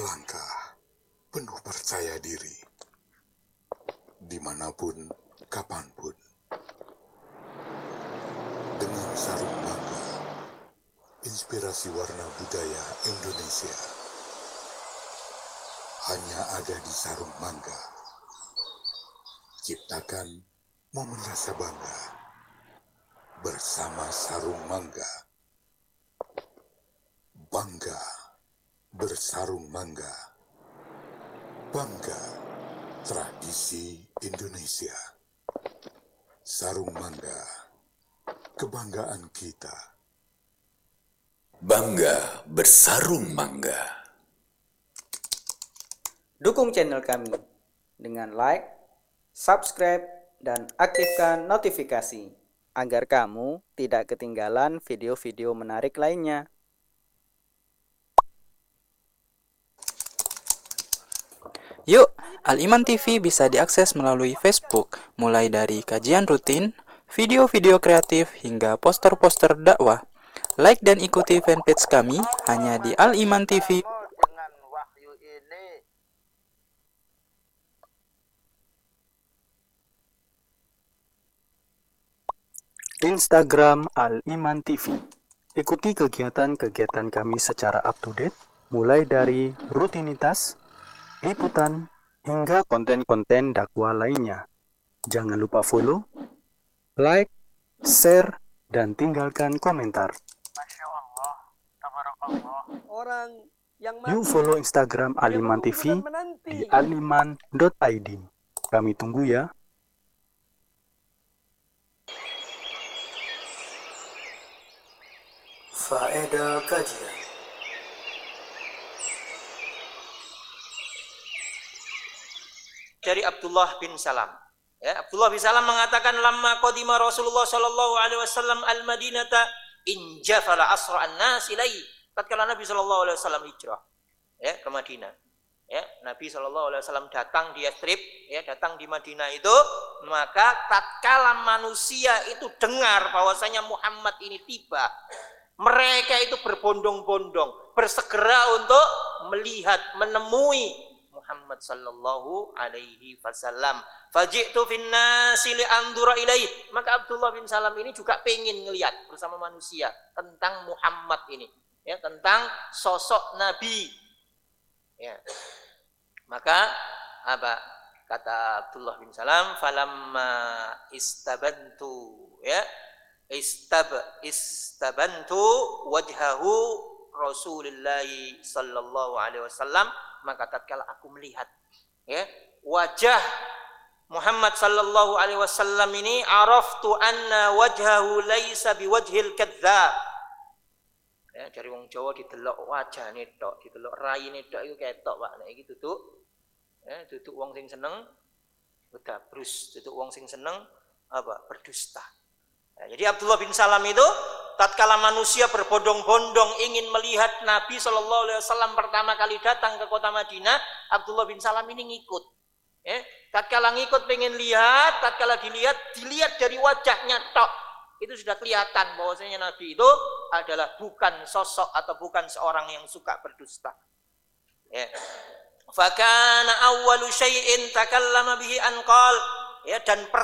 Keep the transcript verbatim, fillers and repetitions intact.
melangkah penuh percaya diri, dimanapun, kapanpun. Dengan sarung mangga, inspirasi warna budaya Indonesia hanya ada di sarung mangga. Ciptakan momen rasa bangga bersama sarung mangga. Bangga bersarung mangga. Bangga tradisi Indonesia. Sarung mangga, kebanggaan kita. Bangga bersarung mangga. Dukung channel kami dengan like, subscribe, dan aktifkan notifikasi agar kamu tidak ketinggalan video-video menarik lainnya. Yuk, Al-Iman T V bisa diakses melalui Facebook, mulai dari kajian rutin, video-video kreatif, hingga poster-poster dakwah. Like dan ikuti fanpage kami hanya di Al-Iman T V. Dengan wahyu ini, Instagram Al-Iman T V. Ikuti kegiatan-kegiatan kami secara up-to-date, mulai dari rutinitas, liputan, hingga konten-konten dakwah lainnya. Jangan lupa follow, like, share, dan tinggalkan komentar. Masya Allah, tabarakallah. Orang yang Yuk follow Instagram Al-Iman T V di aliman dot i d. Kami tunggu ya. Faedah kajian. Dari Abdullah bin Salam. Ya, Abdullah bin Salam mengatakan, lamma qadima Rasulullah sallallahu alaihi wasallam al-Madinata injafala asra an-nas ilaihi. Tatkala Nabi sallallahu alaihi wasallam hijrah ya ke Madinah. Ya, Nabi sallallahu alaihi wasallam datang di Yastrib, ya, datang di Madinah itu, maka tatkala manusia itu dengar bahwasanya Muhammad ini tiba, mereka itu berbondong-bondong, bersegera untuk melihat, menemui Muhammad sallallahu alaihi wasallam. Faji'tu fin nasi li andura ilaihi. Maka Abdullah bin Salam ini juga pengen ngelihat bersama manusia tentang Muhammad ini, ya, tentang sosok Nabi. Ya. Maka apa kata Abdullah bin Salam, falamma istabantu, ya, istab istabantu wajhahu Rasulullah sallallahu alaihi wasallam, maka tatkala aku melihat, ya, wajah Muhammad sallallahu alaihi wasallam ini, araftu anna wajhahu laisa biwajhil kadzdzab. Ya, dari wong Jawa didelok wajane tok, didelok raine tok iku ketok, Pak. Nek iki duduk, ya, duduk wong sing seneng bedabrus, duduk wong sing seneng apa? Berdusta. Ya, jadi Abdullah bin Salam itu tatkala manusia berbondong-bondong ingin melihat Nabi sallallahu alaihi wasallam pertama kali datang ke kota Madinah, Abdullah bin Salam ini ngikut. Ya, tatkala ngikut pengen lihat, tatkala dilihat, dilihat dari wajahnya tok, itu sudah kelihatan bahwasanya Nabi itu adalah bukan sosok atau bukan seorang yang suka berdusta. Ya. Fakana awwalu syai'in takallama bihi an qala, ya, dan